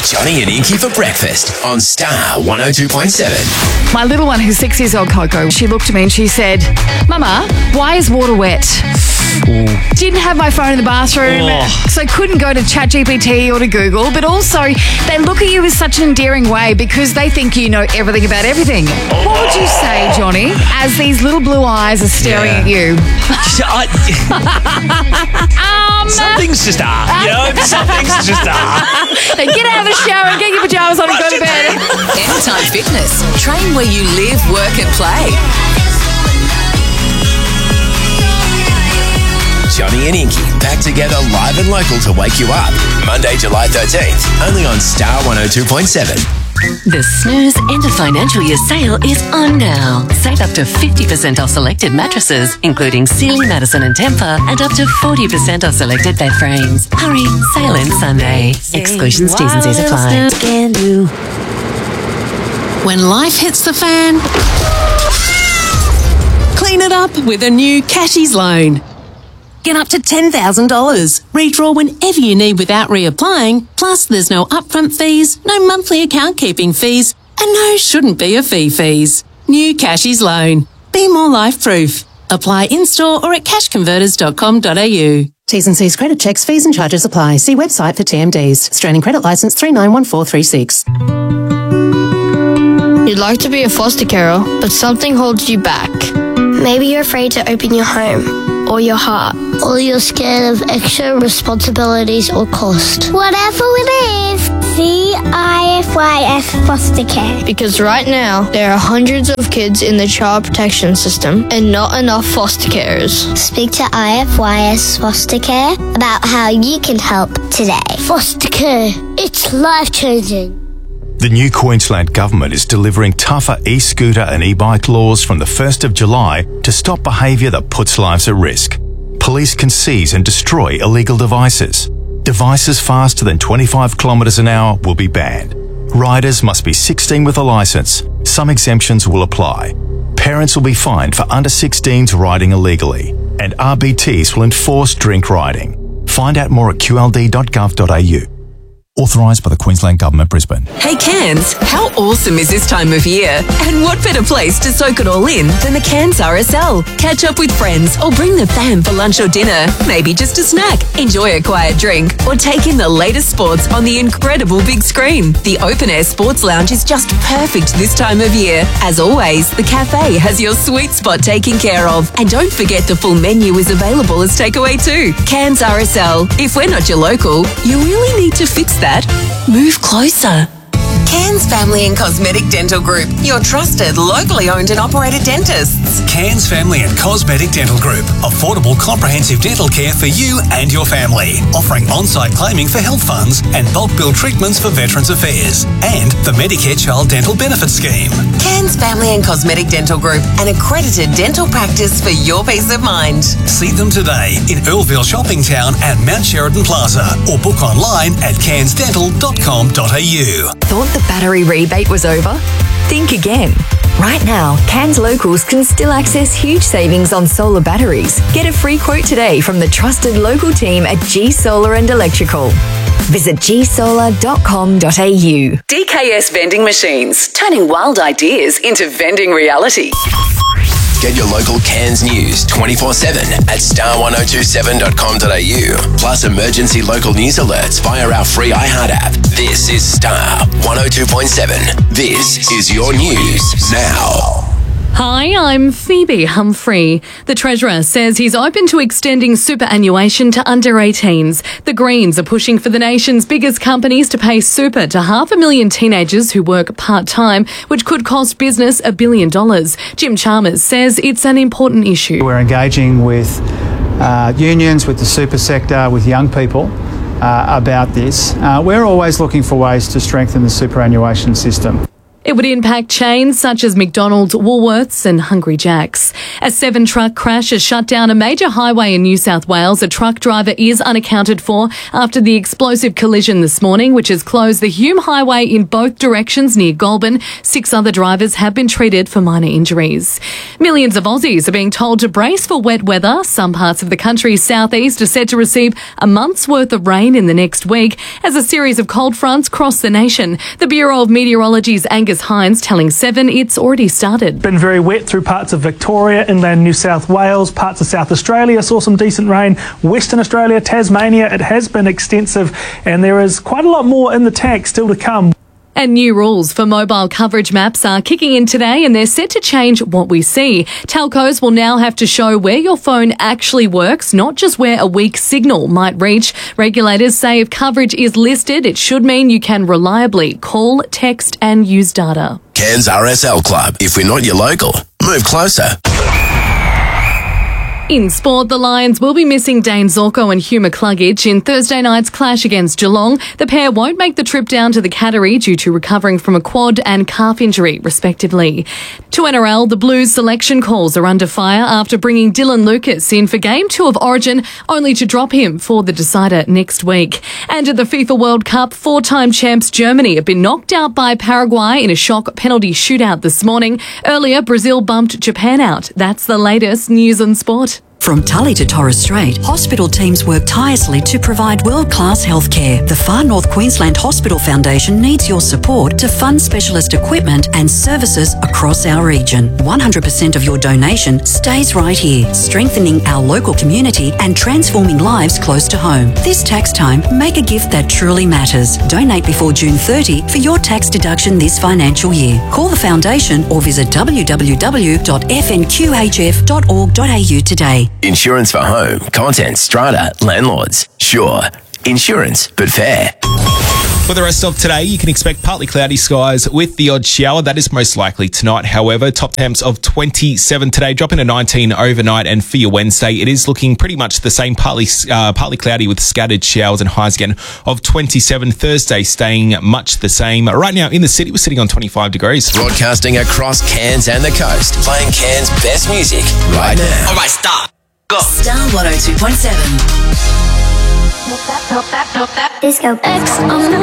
Johnny and Inky for breakfast on Star 102.7. My little one, who's 6 years old, Coco, she looked at me and she said, Mama, why is water wet? Ooh. Didn't have my phone in the bathroom, so couldn't go to ChatGPT or to Google, but also they look at you in such an endearing way because they think you know everything about everything. What would you say, Johnny, as these little blue eyes are staring at you? Some things just are, you know? Some things just are. Then get out of the shower and get your pajamas on and go to bed. Anytime Fitness. Train where you live, work and play. Johnny and Inky back together live and local to wake you up. Monday, July 13th, only on Star 102.7. The Snooze End of Financial Year sale is on now. Save up to 50% off selected mattresses, including Sealy, Madison and Tempur, and up to 40% off selected bed frames. Hurry, sale ends Sunday. Exclusions, T's and C's apply. When life hits the fan, clean it up with a new Cashies loan. Get up to $10,000. Redraw whenever you need without reapplying. Plus, there's no upfront fees, no monthly account keeping fees, and no shouldn't be a fees. New Cashies loan. Be more life-proof. Apply in-store or at cashconverters.com.au. T's and C's credit checks, fees and charges apply. See website for TMDs. Australian Credit Licence 391436. You'd like to be a foster carer, but something holds you back. Maybe you're afraid to open your home or your heart, or you're scared of extra responsibilities or cost. Whatever it is, CIFYS Foster Care. Because right now, there are hundreds of kids in the child protection system and not enough foster carers. Speak to IFYS Foster Care about how you can help today. Foster care, it's life-changing. The new Queensland Government is delivering tougher e-scooter and e-bike laws from the 1st of July to stop behaviour that puts lives at risk. Police can seize and destroy illegal devices. Devices faster than 25 kilometres an hour will be banned. Riders must be 16 with a licence. Some exemptions will apply. Parents will be fined for under 16s riding illegally. And RBTs will enforce drink riding. Find out more at qld.gov.au. Authorised by the Queensland Government, Brisbane. Hey Cairns, how awesome is this time of year? And what better place to soak it all in than the Cairns RSL? Catch up with friends or bring the fam for lunch or dinner. Maybe just a snack. Enjoy a quiet drink or take in the latest sports on the incredible big screen. The Open Air Sports Lounge is just perfect this time of year. As always, the cafe has your sweet spot taken care of. And don't forget the full menu is available as takeaway too. Cairns RSL. If we're not your local, you really need to fix that. Move closer. Cairns Family and Cosmetic Dental Group, your trusted, locally owned and operated dentists. Cairns Family and Cosmetic Dental Group, affordable comprehensive dental care for you and your family, offering on-site claiming for health funds and bulk bill treatments for Veterans Affairs, and the Medicare Child Dental Benefit Scheme. Cairns Family and Cosmetic Dental Group, an accredited dental practice for your peace of mind. See them today in Earlville Shopping Town and Mount Sheridan Plaza, or book online at cairnsdental.com.au. Thought the battery rebate was over? Think again. Right now, Cairns locals can still access huge savings on solar batteries. Get a free quote today from the trusted local team at G Solar and Electrical. Visit gsolar.com.au. DKS Vending Machines, turning wild ideas into vending reality. Get your local Cairns news 24/7 at star1027.com.au. Plus emergency local news alerts via our free iHeart app. This is Star 102.7. This is your news now. Hi, I'm Phoebe Humphrey. The Treasurer says he's open to extending superannuation to under 18s. The Greens are pushing for the nation's biggest companies to pay super to 500,000 teenagers who work part-time, which could cost business $1 billion. Jim Chalmers says it's an important issue. We're engaging with unions, with the super sector, with young people about this. We're always looking for ways to strengthen the superannuation system. It would impact chains such as McDonald's, Woolworths and Hungry Jack's. A 7-truck crash has shut down a major highway in New South Wales. A truck driver is unaccounted for after the explosive collision this morning, which has closed the Hume Highway in both directions near Goulburn. 6 other drivers have been treated for minor injuries. Millions of Aussies are being told to brace for wet weather. Some parts of the country's southeast are said to receive a month's worth of rain in the next week as a series of cold fronts cross the nation. The Bureau of Meteorology's Angus Hines telling Seven it's already started. Been very wet through parts of Victoria, inland New South Wales, parts of South Australia saw some decent rain. Western Australia, Tasmania, it has been extensive and there is quite a lot more in the tank still to come. And new rules for mobile coverage maps are kicking in today and they're set to change what we see. Telcos will now have to show where your phone actually works, not just where a weak signal might reach. Regulators say if coverage is listed, it should mean you can reliably call, text and use data. Cairns RSL Club. If we're not your local, move closer. In sport, the Lions will be missing Dane Zorko and Hugh McCluggage in Thursday night's clash against Geelong. The pair won't make the trip down to the Cattery due to recovering from a quad and calf injury, respectively. To NRL, the Blues selection calls are under fire after bringing Dylan Lucas in for Game 2 of Origin, only to drop him for the decider next week. And at the FIFA World Cup, 4-time champs Germany have been knocked out by Paraguay in a shock penalty shootout this morning. Earlier, Brazil bumped Japan out. That's the latest news on sport. From Tully to Torres Strait, hospital teams work tirelessly to provide world-class healthcare. The Far North Queensland Hospital Foundation needs your support to fund specialist equipment and services across our region. 100% of your donation stays right here, strengthening our local community and transforming lives close to home. This tax time, make a gift that truly matters. Donate before June 30 for your tax deduction this financial year. Call the foundation or visit www.fnqhf.org.au today. Insurance for home, contents, strata, landlords. Sure. Insurance, but fair. For the rest of today, you can expect partly cloudy skies with the odd shower. That is most likely tonight. However, top temps of 27 today, dropping to 19 overnight. And for your Wednesday, it is looking pretty much the same, partly cloudy with scattered showers and highs again of 27. Thursday staying much the same. Right now in the city, we're sitting on 25 degrees. Broadcasting across Cairns and the coast, playing Cairns' best music right now. All right, stop. Go. Star 102.7. Disco X on the